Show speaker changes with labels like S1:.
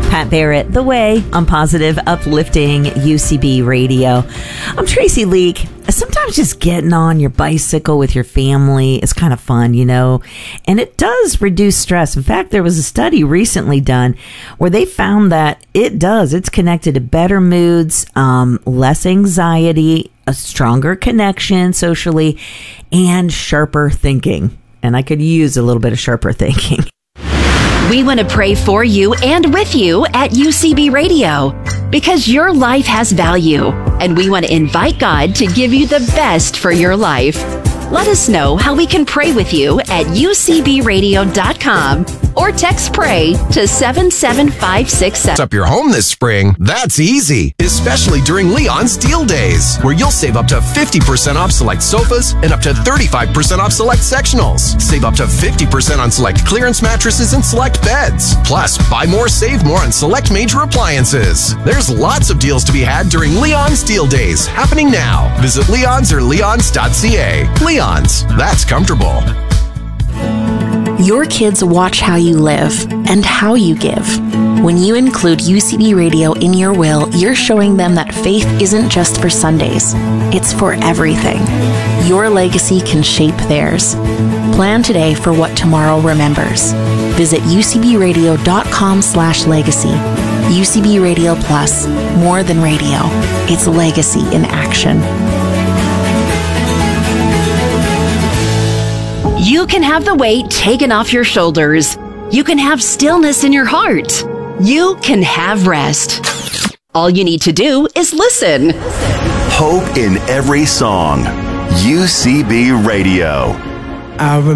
S1: Pat Barrett, The Way on positive, uplifting UCB Radio. I'm Tracy Leak. Sometimes just getting on your bicycle with your family is kind of fun, you know, and it does reduce stress. In fact, there was a study recently done where they found that it's connected to better moods, less anxiety, a stronger connection socially, and sharper thinking. And I could use a little bit of sharper thinking.
S2: We want to pray for you and with you at UCB Radio because your life has value, and we want to invite God to give you the best for your life. Let us know how we can pray with you at ucbradio.com or text PRAY to 77567.
S3: Up your home this spring? That's easy, especially during Leon Steel Days, where you'll save up to 50% off select sofas and up to 35% off select sectionals. Save up to 50% on select clearance mattresses and select beds. Plus, buy more, save more on select major appliances. There's lots of deals to be had during Leon Steel Days, happening now. Visit Leon's or leons.ca. Leon's, that's comfortable.
S4: Your kids watch how you live and how you give. When you include UCB Radio in your will, you're showing them that faith isn't just for Sundays. It's for everything. Your legacy can shape theirs. Plan today for what tomorrow remembers. Visit ucbradio.com/legacy. UCB Radio Plus, more than radio. It's legacy in action.
S2: You can have the weight taken off your shoulders. You can have stillness in your heart. You can have rest. All you need to do is listen.
S5: Hope in every song. UCB Radio.